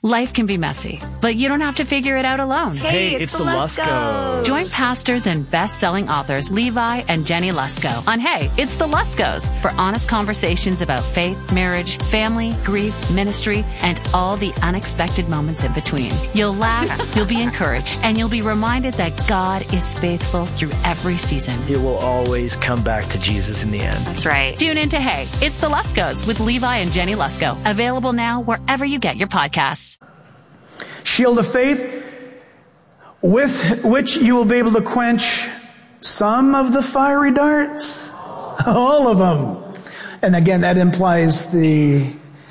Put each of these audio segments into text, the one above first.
Life can be messy, but you don't have to figure it out alone. Hey, it's the Luskos. Join pastors and best-selling authors Levi and Jenny Lusko on Hey, It's the Luskos for honest conversations about faith, marriage, family, grief, ministry, and all the unexpected moments in between. You'll laugh, you'll be encouraged, and you'll be reminded that God is faithful through every season. It will always come back to Jesus in the end. That's right. Tune in to Hey, It's the Luskos with Levi and Jenny Lusko. Available now wherever you get your podcasts. Shield of faith, with which you will be able to quench some of the fiery darts. All of them. And again, that implies the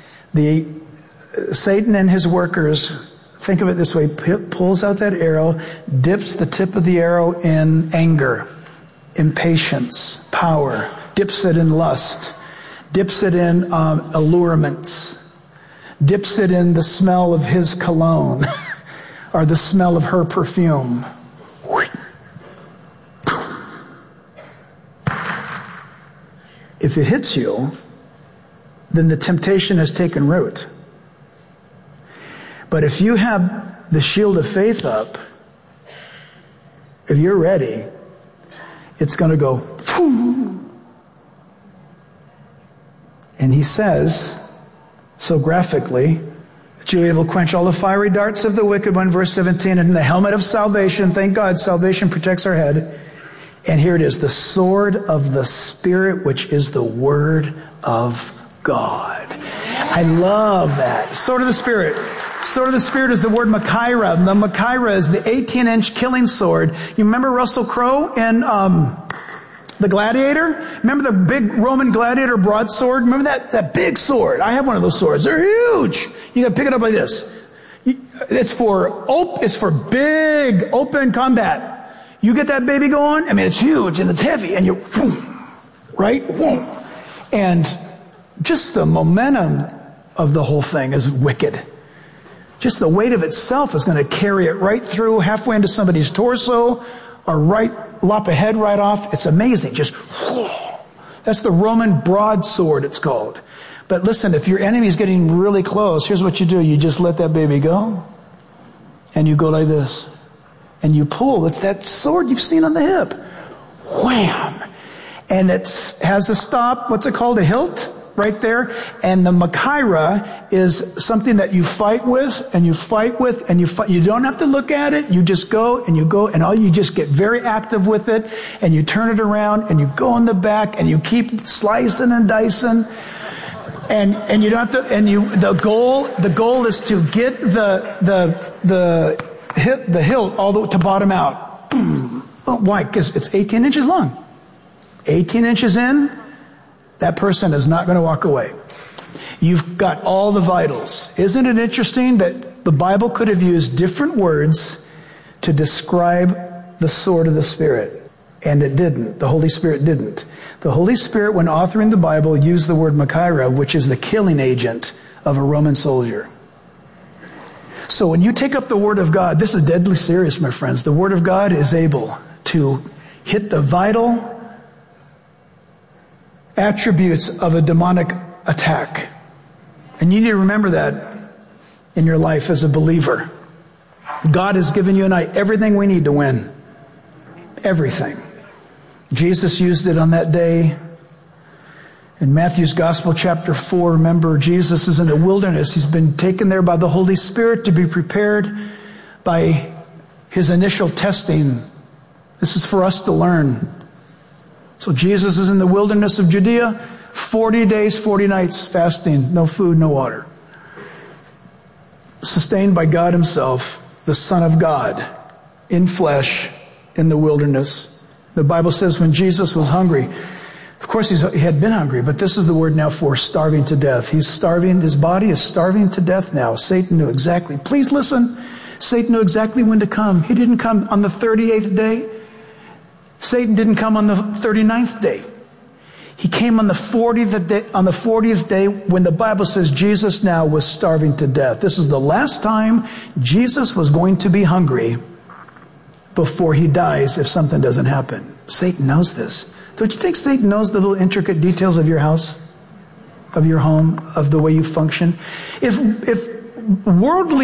Satan and his workers. Think of it this way. Pulls out that arrow, dips the tip of the arrow in anger, impatience, power, dips it in lust, dips it in allurements, dips it in the smell of his cologne or the smell of her perfume. If it hits you, then the temptation has taken root. But if you have the shield of faith up, if you're ready, it's going to go. And he says, so graphically, that you're able to quench all the fiery darts of the wicked one, verse 17, and the helmet of salvation. Thank God, salvation protects our head. And here it is, the sword of the Spirit, which is the Word of God. I love that. Sword of the Spirit. Sword of the Spirit is the word Machaira. The Machaira is the 18-inch killing sword. You remember Russell Crowe in The Gladiator? Remember the big Roman gladiator broadsword? Remember that big sword? I have one of those swords. They're huge. You got to pick it up like this. It's for big open combat. You get that baby going, I mean, it's huge and it's heavy and you're, right? And just the momentum of the whole thing is wicked. Just the weight of itself is going to carry it right through, halfway into somebody's torso, or lop a head right off. It's amazing. Just, that's the Roman broadsword, it's called. But listen, if your enemy's getting really close, here's what you do. You just let that baby go, and you go like this. And you pull. It's that sword you've seen on the hip. Wham! And it has a stop. What's it called? A hilt? Right there. And the Machaira is something that you fight with, and you fight with, and you fight. You don't have to look at it. You just go, and all you just get very active with it, and you turn it around, and you go in the back, and you keep slicing and dicing. And you don't have to, and the goal is to get the hilt all the way to bottom out. Why? Because it's 18 inches long. 18 inches in, that person is not going to walk away. You've got all the vitals. Isn't it interesting that the Bible could have used different words to describe the sword of the Spirit? And it didn't. The Holy Spirit didn't. The Holy Spirit, when authoring the Bible, used the word Machaira, which is the killing agent of a Roman soldier. So when you take up the Word of God, this is deadly serious, my friends. The Word of God is able to hit the vital attributes of a demonic attack. And you need to remember that in your life as a believer. God has given you and I everything we need to win. Everything. Jesus used it on that day. In Matthew's Gospel, chapter 4, remember, Jesus is in the wilderness. He's been taken there by the Holy Spirit to be prepared by his initial testing. This is for us to learn. So Jesus is in the wilderness of Judea, 40 days, 40 nights fasting, no food, no water. Sustained by God himself, the Son of God, in flesh, in the wilderness. The Bible says when Jesus was hungry, of course he had been hungry, but this is the word now for starving to death. He's starving, his body is starving to death now. Satan knew exactly, please listen, Satan knew exactly when to come. He didn't come on the 38th day. Satan didn't come on the 39th day. He came on the 40th day when the Bible says Jesus now was starving to death. This is the last time Jesus was going to be hungry before he dies if something doesn't happen. Satan knows this. Don't you think Satan knows the little intricate details of your house, of your home, of the way you function? If worldly